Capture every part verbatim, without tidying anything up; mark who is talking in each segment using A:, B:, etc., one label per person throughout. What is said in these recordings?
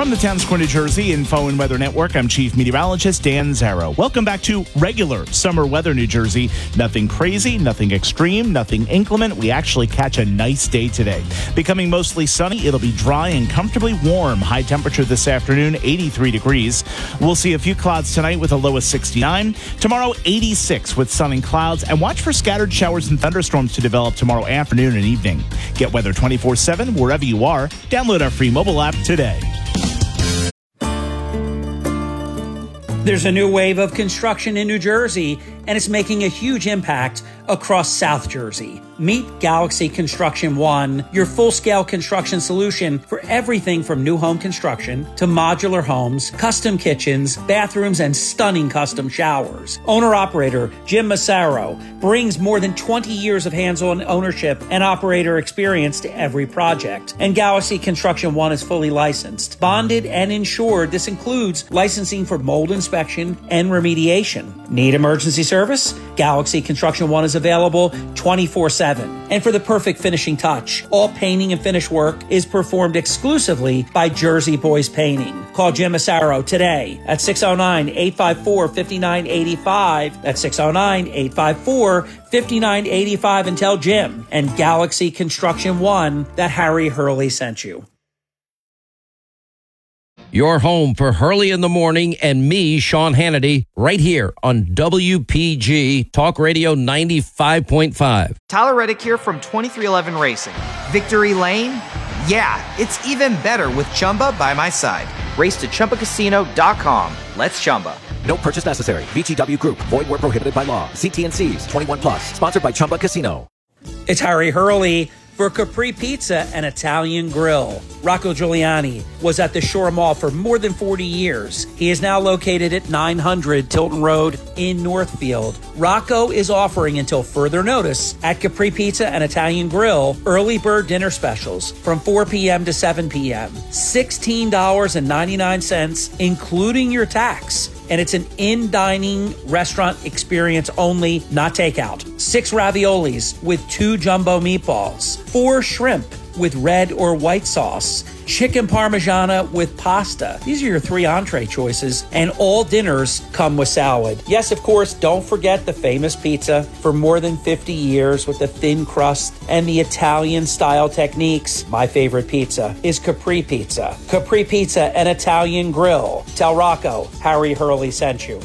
A: From the Town Square, New Jersey Info and Weather Network, I'm Chief Meteorologist Dan Zarrow. Welcome back to regular summer weather, New Jersey. Nothing crazy, nothing extreme, nothing inclement. We actually catch a nice day today. Becoming mostly sunny, it'll be dry and comfortably warm. High temperature this afternoon, eighty-three degrees. We'll see a few clouds tonight with a low of sixty-nine. Tomorrow, eighty-six with sun and clouds. And watch for scattered showers and thunderstorms to develop tomorrow afternoon and evening. Get weather twenty-four seven wherever you are. Download our free mobile app today.
B: There's a new wave of construction in New Jersey, and it's making a huge impact across South Jersey. Meet Galaxy Construction One, your full-scale construction solution for everything from new home construction to modular homes, custom kitchens, bathrooms, and stunning custom showers. Owner-operator Jim Massaro brings more than twenty years of hands-on ownership and operator experience to every project. And Galaxy Construction One is fully licensed, bonded, and insured. This includes licensing for mold inspection and remediation. Need emergency service? Galaxy Construction One is available twenty-four seven. And for the perfect finishing touch, all painting and finish work is performed exclusively by Jersey Boys Painting. Call Jim Massaro today at six oh nine, eight five four, five nine eight five. That's six oh nine, eight five four, five nine eight five and tell Jim and Galaxy Construction One that Harry Hurley sent you.
C: Your home for Hurley in the Morning and me, Sean Hannity, right here on W P G Talk Radio ninety-five point five.
D: Tyler Reddick here from twenty-three eleven Racing. Victory Lane? Yeah, it's even better with Chumba by my side. Race to Chumba Casino dot com. Let's Chumba.
E: No purchase necessary. V G W Group. Void where prohibited by law. See T and C's. twenty-one plus. Sponsored by Chumba Casino.
B: It's Harry Hurley for Capri Pizza and Italian Grill. Rocco Giuliani was at the Shore Mall for more than forty years. He is now located at nine hundred Tilton Road in Northfield. Rocco is offering until further notice at Capri Pizza and Italian Grill early bird dinner specials from four p.m. to seven p.m. sixteen dollars and ninety-nine cents, including your tax. And it's an in-dining restaurant experience only, not takeout. Six raviolis with two jumbo meatballs. Four shrimp with red or white sauce. Chicken parmigiana with pasta. These are your three entree choices, and all dinners come with salad. Yes, of course, don't forget the famous pizza for more than fifty years with the thin crust and the Italian-style techniques. My favorite pizza is Capri Pizza. Capri Pizza and Italian Grill. Tell Rocco Harry Hurley sent you.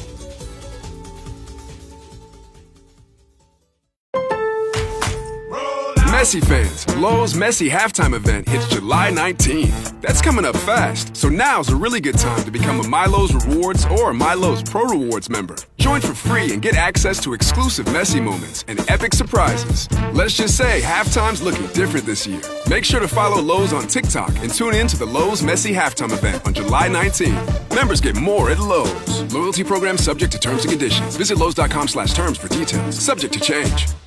F: Messi fans, Lowe's Messi halftime event hits July nineteenth. That's coming up fast, so now's a really good time to become a MyLowe's Rewards or a MyLowe's Pro Rewards member. Join for free and get access to exclusive Messi moments and epic surprises. Let's just say halftime's looking different this year. Make sure to follow Lowe's on TikTok and tune in to the Lowe's Messi halftime event on July nineteenth. Members get more at Lowe's. Loyalty program subject to terms and conditions. Visit Lowe's dot com slash terms for details. Subject to change.